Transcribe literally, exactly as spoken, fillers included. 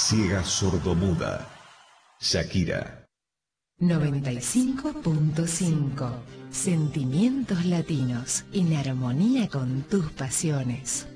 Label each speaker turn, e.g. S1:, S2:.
S1: ciega sordomuda. Shakira.
S2: noventa y cinco punto cinco. Sentimientos latinos en armonía con tus pasiones.